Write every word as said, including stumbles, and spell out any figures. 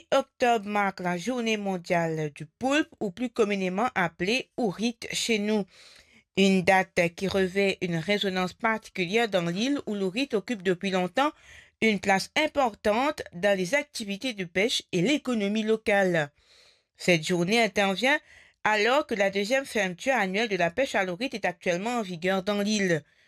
octobre marque la journée mondiale du poulpe ou plus communément appelée Ourite chez nous. Une date qui revêt une résonance particulière dans l'île où l'ourite occupe depuis longtemps une place importante dans les activités de pêche et l'économie locale. Cette journée intervient alors que la deuxième fermeture annuelle de la pêche à l'ourite est actuellement en vigueur dans l'île.